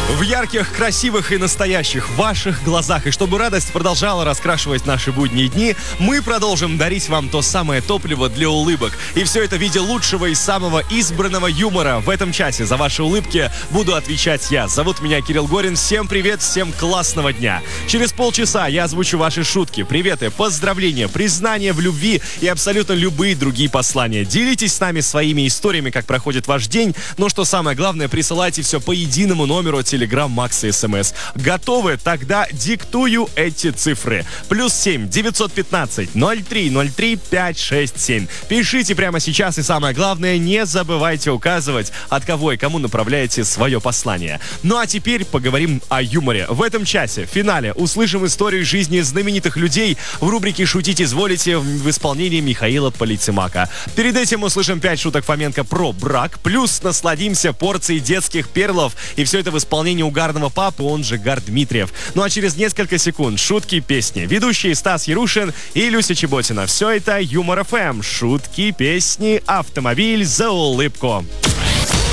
В ярких, красивых и настоящих ваших глазах. И чтобы радость продолжала раскрашивать наши будние дни, мы продолжим дарить вам то самое топливо для улыбок. И все это в виде лучшего и самого избранного юмора. В этом часе за ваши улыбки буду отвечать я. Зовут меня Кирилл Горин. Всем привет, всем классного дня. Через полчаса я озвучу ваши шутки, приветы, поздравления, признания в любви и абсолютно любые другие послания. Делитесь с нами своими историями, как проходит ваш день. Но что самое главное, присылайте все по единому номеру Telegram, Макс и СМС. Готовы? Тогда диктую эти цифры. +7 915 03 03 567. Пишите прямо сейчас и самое главное, не забывайте указывать, от кого и кому направляете свое послание. Ну а теперь поговорим о юморе. В этом часе, в финале, услышим историю жизни знаменитых людей в рубрике «Шутить изволите» в исполнении Михаила Полицемака. Перед этим услышим 5 шуток Фоменко про брак, плюс насладимся порцией детских перлов, и все это в исполнении угарного папы, он же Гар Дмитриев. Ну а через несколько секунд шутки, песни. Ведущие Стас Ярушин и Люся Чеботина. Все это Юмор ФМ. Шутки, песни, автомобиль за улыбку.